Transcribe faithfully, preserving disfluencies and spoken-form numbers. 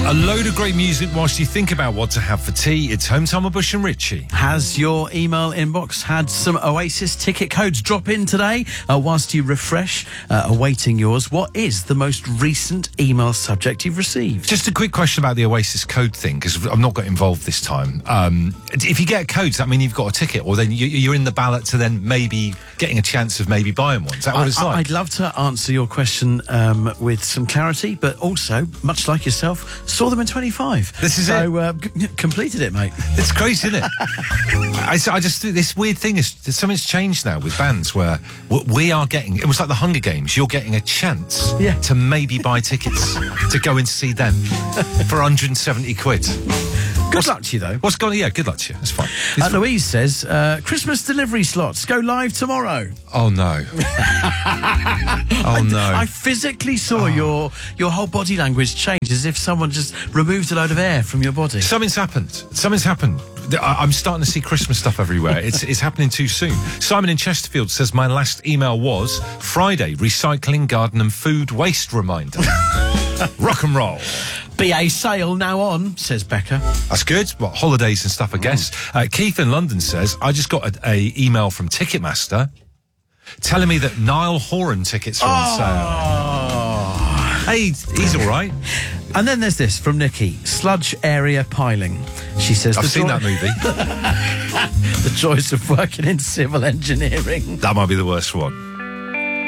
A load of great music whilst you think about what to have for tea. It's Home Time with Bush and Richie. Has your email inbox had some Oasis ticket codes drop in today? Uh, whilst you refresh, uh, awaiting yours, what is the most recent email subject you've received? Just a quick question about the Oasis code thing, because I've not got involved this time. Um, if you get codes, that mean you've got a ticket, or then you, you're in the ballot to then maybe getting a chance of maybe buying one. Is that what I, it's like? I'd love to answer your question um, with some clarity, but also, much like yourself, saw them in twenty-five. This is so, it. Uh, c- completed it, mate. It's crazy, isn't it? I, I just this weird thing is something's changed now with bands where we are getting. It was like the Hunger Games. You're getting a chance yeah. to maybe buy tickets to go and see them for one hundred seventy quid. Good what's, luck to you, though. What's going on? Yeah, good luck to you. That's fine. Uh, Louise says, uh, Christmas delivery slots go live tomorrow. Oh, no. oh, no. I, I physically saw oh. your your whole body language change as if someone just removed a load of air from your body. Something's happened. Something's happened. I, I'm starting to see Christmas stuff everywhere. It's, it's happening too soon. Simon in Chesterfield says, my last email was Friday, recycling, garden and food waste reminder. Rock and roll. B A sale now on, says Becca. That's good. What, holidays and stuff, I guess. Mm. Uh, Keith in London says, I just got a, a email from Ticketmaster telling me that Niall Horan tickets are oh. on sale. Hey, he's all right. And then there's this from Nikki, sludge area piling. She says, I've seen joy- that movie. The choice of working in civil engineering. That might be the worst one.